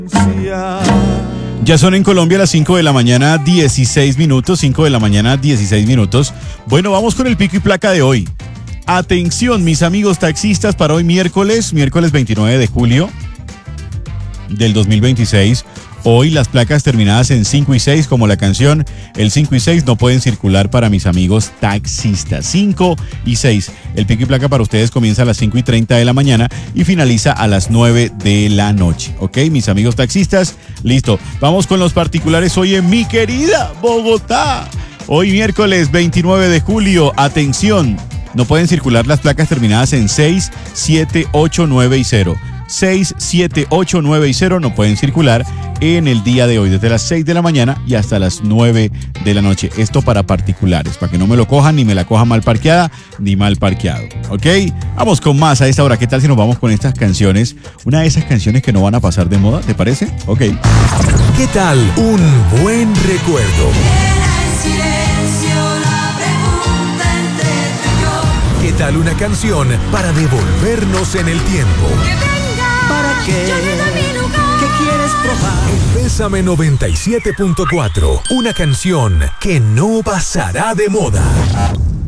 Ya son en Colombia las 5 de la mañana, 16 minutos, 5 de la mañana, 16 minutos. Bueno, vamos con el pico y placa de hoy. Atención, mis amigos taxistas, para hoy miércoles 29 de julio del 2026. Hoy las placas terminadas en 5 y 6, como la canción, el 5 y 6 no pueden circular para mis amigos taxistas. 5 y 6. El pico y placa para ustedes comienza a las 5 y 30 de la mañana y finaliza a las 9 de la noche. ¿Ok, mis amigos taxistas? Listo. Vamos con los particulares hoy en mi querida Bogotá. Hoy miércoles 29 de julio. Atención. No pueden circular las placas terminadas en 6, 7, 8, 9 y 0. 6, 7, 8, 9 y 0 no pueden circular en el día de hoy, desde las 6 de la mañana y hasta las 9 de la noche. Esto para particulares, para que no me lo cojan, ni me la cojan mal parqueada, ni mal parqueado. ¿Ok? Vamos con más a esta hora. ¿Qué tal si nos vamos con estas canciones? Una de esas canciones que no van a pasar de moda, ¿te parece? Ok. ¿Qué tal un buen recuerdo? ¿Qué tal una canción para devolvernos en el tiempo? ¿Para qué? ¿Qué quieres probar? En Bésame 97.4, una canción que no pasará de moda.